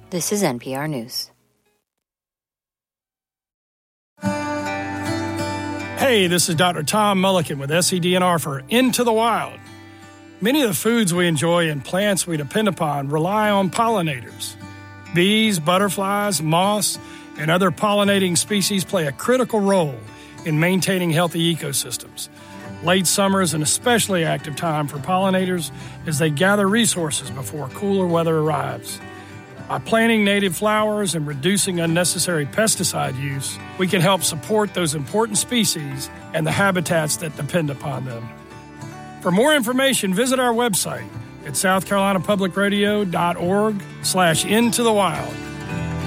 This is NPR News. Hey, this is Dr. Tom Mulliken with SCDNR for Into the Wild. Many of the foods we enjoy and plants we depend upon rely on pollinators. Bees, butterflies, moths, and other pollinating species play a critical role in maintaining healthy ecosystems. Late summer is an especially active time for pollinators as they gather resources before cooler weather arrives. By planting native flowers and reducing unnecessary pesticide use, we can help support those important species and the habitats that depend upon them. For more information, visit our website at southcarolinapublicradio.org/intothewild.